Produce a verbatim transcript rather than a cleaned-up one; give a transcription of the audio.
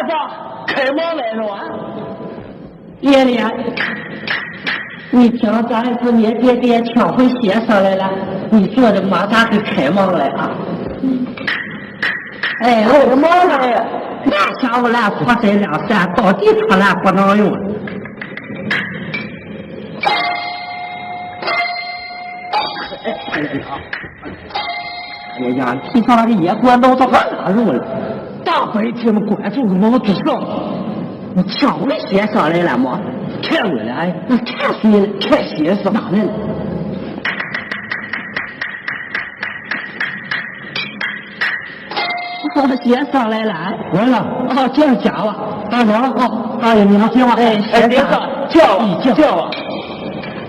子，开忙来了啊！ 爷爷，你听咱说你爹爹抢回鞋上来了，你坐着马上就开忙来啊！哎， 开忙来， 那家伙来破身两山，到底出来不能用。哎呀！哎呀，地上那个野锅闹到哪肉了？ 大白天嘛，关注个毛子上， 我抢回鞋上来了吗？ 看我了，哎， 那看谁了？ 看鞋上哪来了？哦，鞋上来了， 来了， 哦，这样假了， 大娘， 哦， 大爷，你能听吗？ 哎， 哎，别上，叫啊，叫啊！